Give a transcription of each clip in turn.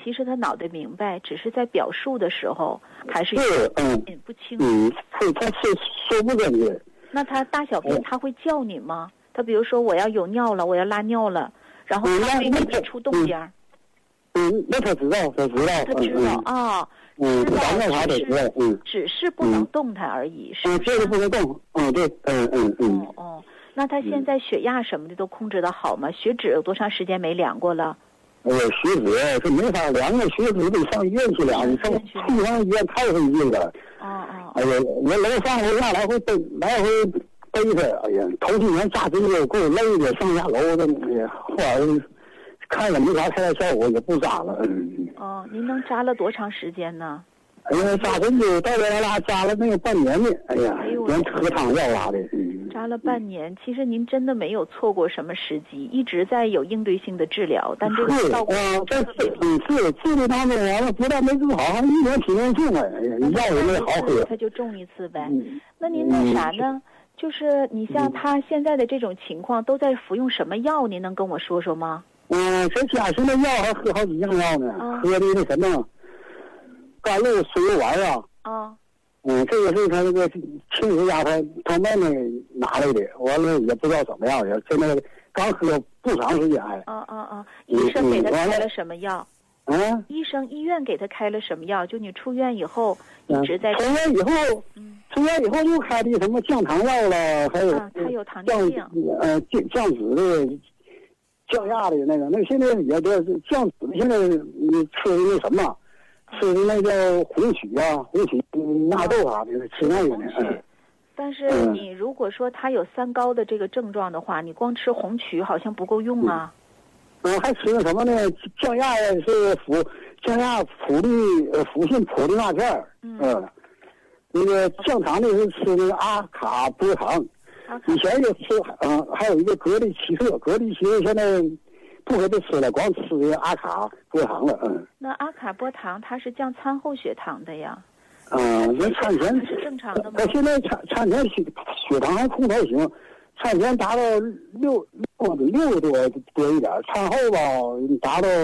其实他脑袋明白，只是在表述的时候还是不清。 他是说不准的。 那他大小便他会叫你吗？他比如说我要有尿了，我要拉尿了，然后他会给你出动静。 那他知道，他知道。 他知道啊。知道，只是不能动弹而已，是就是不能动。对， 那他现在血压什么的都控制的好吗？血脂有多长时间没量过了？ 血脂是没法量的，血脂得上医院去量，上医院太费劲了。哎呀，我楼上楼下来回背着，哎呀，头几年扎针就够累的，上下楼的，后来看了没啥太大效果，也不扎了。 您能扎了多长时间呢？ 哎呀，扎针就到拉扎了那个半年的，哎呀，连喝汤药啥的。 扎了半年，其实您真的没有错过什么时机，一直在有应对性的治疗，但这个效果在治疗当中完了，不但没治好，还一点体能性了，哎呀，药也没好喝。 他就中一次呗。那您那啥呢？就是你像他现在的这种情况，都在服用什么药？您能跟我说说吗？ 这家现在药还喝好几样药呢，喝的那什么甘露水油丸啊。这个是他那个亲戚家他妹妹拿来的，完了也不知道怎么样的，现在刚喝不长时间还。 医生给他开了什么药？医院给他开了什么药？就你出院以后一直在。 出院以后又开的什么降糖药了，还有他有糖尿病。 降脂的。降压的那个现在也这降脂，现在你吃的那什么，吃的那叫红曲纳豆啥的，吃那个呢。 但是你如果说他有三高的这个症状的话，你光吃红曲好像不够用啊。 还吃那什么呢？降压是降压辅信普利纳片。那个降糖的是吃那个阿卡波糖。以前也吃，还有一个格力奇特现在不给他吃了，光吃这个阿卡波糖了。 那阿卡波糖它是降餐后血糖的呀。 那产前是正常的吗？ 他现在产前血糖还控制行，产前达到6多一点，产后吧达到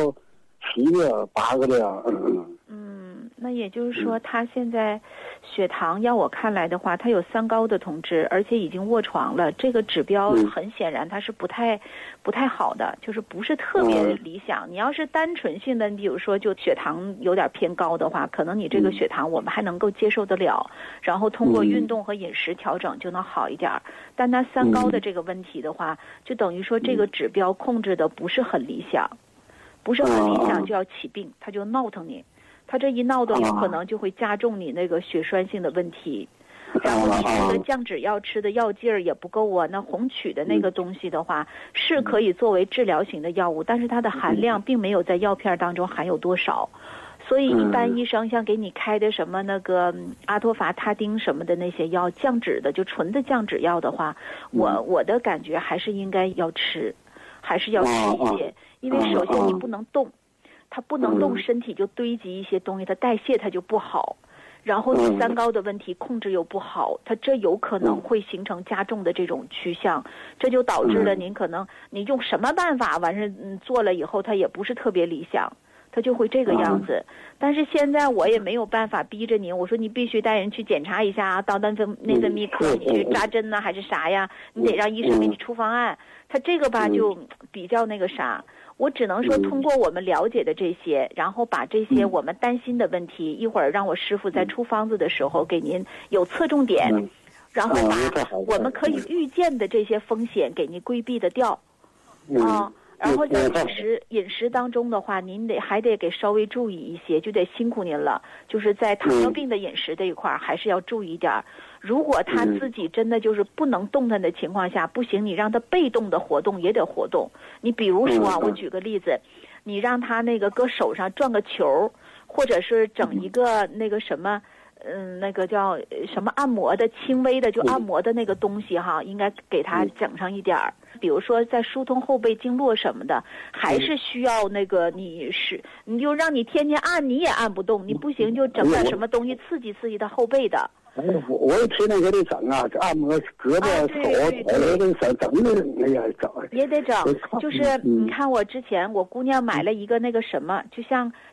7个8个这样。 那也就是说，他现在血糖，要我看来的话，他有三高的同志，而且已经卧床了。这个指标很显然，它是不太好的，就是不是特别理想。你要是单纯性的，你比如说就血糖有点偏高的话，可能你这个血糖我们还能够接受得了，然后通过运动和饮食调整就能好一点。但他三高的这个问题的话，就等于说这个指标控制的不是很理想，就要起病，他就闹腾你。他这一闹腾，有可能就会加重你那个血栓性的问题，然后你这个降脂药吃的药劲儿也不够啊。那红曲的那个东西的话，是可以作为治疗型的药物，但是它的含量并没有在药片当中含有多少，所以一般医生像给你开的什么那个阿托伐他汀什么的那些药，降脂的就纯的降脂药的话，我的感觉还是应该要吃，还是要吃一些，因为首先你不能动。它不能动，身体就堆积一些东西，它代谢它就不好，然后你三高的问题控制又不好，它这有可能会形成加重的这种趋向，这就导致了您可能你用什么办法完事做了以后，它也不是特别理想，它就会这个样子。但是现在我也没有办法逼着您，我说你必须带人去检查一下啊，到内分泌科你去扎针呢还是啥呀？你得让医生给你出方案。他这个吧就比较那个啥。我只能说通过我们了解的这些，然后把这些我们担心的问题，一会儿让我师傅在出方子的时候给您有侧重点，然后把我们可以预见的这些风险给您规避的掉然后在饮食当中的话，您还得给稍微注意一些，就得辛苦您了。就是在糖尿病的饮食这一块还是要注意点。如果他自己真的就是不能动弹的情况下，不行，你让他被动的活动也得活动。你比如说我举个例子，你让他那个搁手上转个球，或者是整一个那个什么。那个叫什么按摩的轻微的就按摩的那个东西哈，应该给他整上一点儿。比如说在疏通后背经络什么的，还是需要那个你就让你天天按，你也按不动，你不行就整点什么东西刺激他后背的。 我也天天给你整按摩胳膊手整的，哎呀整也得整。就是你看我之前我姑娘买了一个那个什么，就像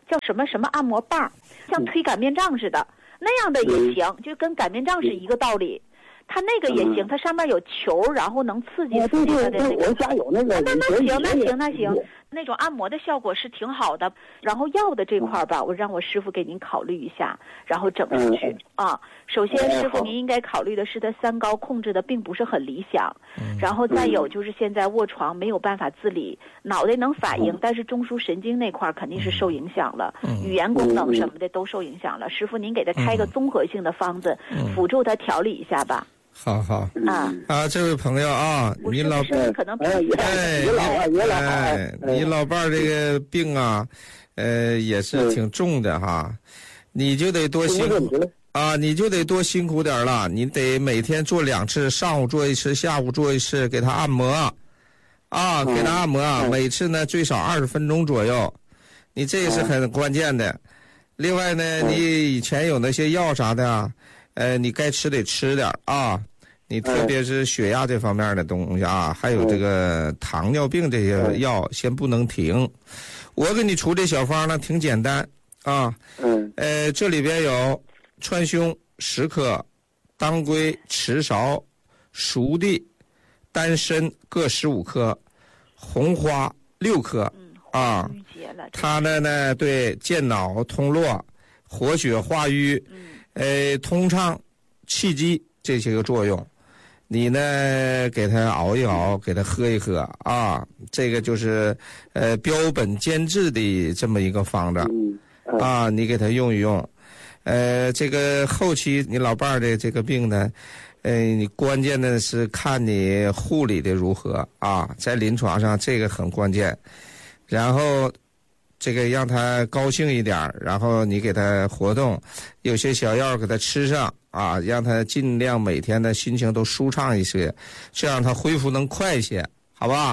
叫什么什么按摩棒，像推擀面杖似的，那样的也行，就跟擀面杖是一个道理。它那个也行，它上面有球，然后能刺激那个的那个。 我家有那个。 那行，那种按摩的效果是挺好的。然后药的这块吧，我让我师傅给您考虑一下，然后整出去啊。首先，师傅您应该考虑的是他三高控制的并不是很理想，然后再有就是现在卧床没有办法自理，脑袋能反应，但是中枢神经那块肯定是受影响了，语言功能什么的都受影响了。师傅您给他开个综合性的方子，辅助他调理一下吧。 好这位朋友啊，你老可能你老伴儿这个病啊，也是挺重的哈，你就得多辛苦啊，你就得多辛苦点了，你得每天做2次，上午做1次，下午做1次，给他按摩啊，给他按摩，每次呢最少20分钟左右，你这个是很关键的。另外呢，你以前有那些药啥的啊，你该吃得吃点啊，你特别是血压这方面的东西啊，还有这个糖尿病这些药先不能停。我给你出这小方呢挺简单啊，这里边有川芎10克，当归、赤芍、熟地、丹参各15克，红花6克啊。它呢对健脑通络、活血化瘀，通畅气机这些个作用。你呢给它熬一熬，给它喝一喝啊，这个就是标本兼治的这么一个方子啊，你给它用一用。这个后期你老伴儿的这个病呢，你关键的是看你护理的如何啊，在临床上这个很关键。然后这个让他高兴一点，然后你给他活动，有些小药给他吃上啊，让他尽量每天的心情都舒畅一些，这样他恢复能快一些，好吧？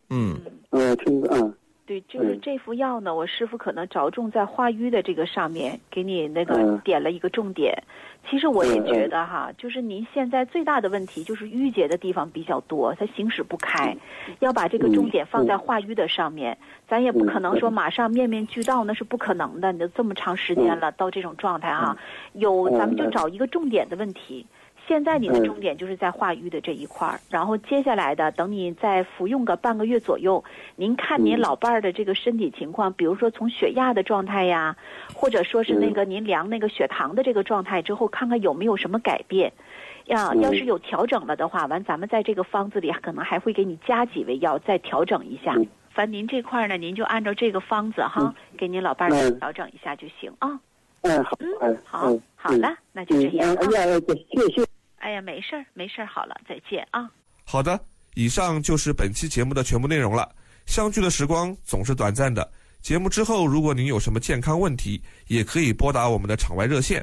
对，就是这副药呢，我师傅可能着重在化瘀的这个上面，给你那个点了一个重点。其实我也觉得哈，就是您现在最大的问题就是淤结的地方比较多，它行使不开，要把这个重点放在化瘀的上面。咱也不可能说马上面面俱到，那是不可能的。你都这么长时间了，到这种状态哈，咱们就找一个重点的问题。现在你的重点就是在化瘀的这一块，然后接下来的等你再服用个半个月左右，您看您老伴儿的这个身体情况，比如说从血压的状态呀，或者说是那个您量那个血糖的这个状态之后，看看有没有什么改变。要是有调整了的话，完咱们在这个方子里可能还会给你加几味药再调整一下。反正您这块呢，您就按照这个方子哈，给您老伴儿调整一下就行啊。好了，那就这样啊。 谢谢。 哎呀，没事儿，好了，再见啊。 好的，以上就是本期节目的全部内容了。相聚的时光总是短暂的，节目之后，如果您有什么健康问题，也可以拨打我们的场外热线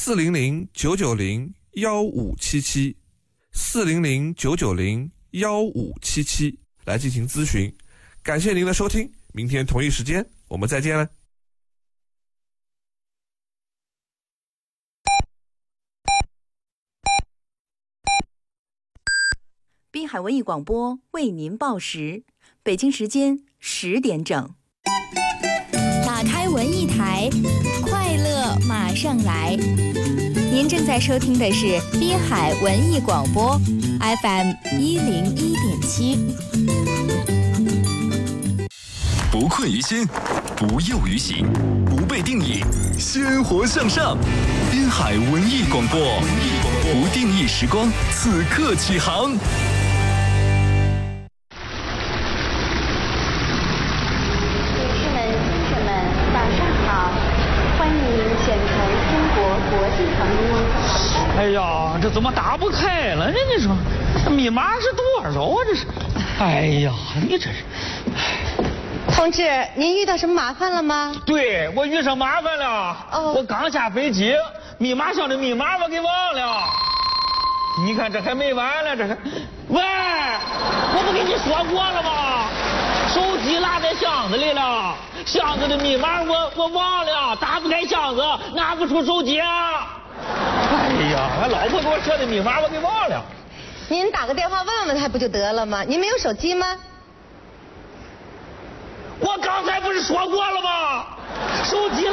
400-990-1577 400-990-1577来进行咨询。感谢您的收听，明天同一时间我们再见了。 滨海文艺广播为您报时，北京时间10点整。 打开文艺台，快乐马上来。您正在收听的是滨海文艺广播 FM 101.7。 不困于心，不囿于行，不被定义，鲜活向上。滨海文艺广播，不定义时光，此刻起航。 哎呀，这怎么打不开了呢？你说，密码是多少啊？这是，哎呀，你这是。 同志，您遇到什么麻烦了吗？ 对，我遇上麻烦了。我刚下飞机，密码箱的密码我给忘了。你看这还没完了，这是。喂，我不跟你说过了吗？手机落在箱子里了，箱子的密码我忘了，打不开箱子，拿不出手机啊。哎呀，俺老婆给我设的密码我给忘了。 您打个电话问问他不就得了吗？您没有手机吗？ 我刚才不是说过了吗？手机。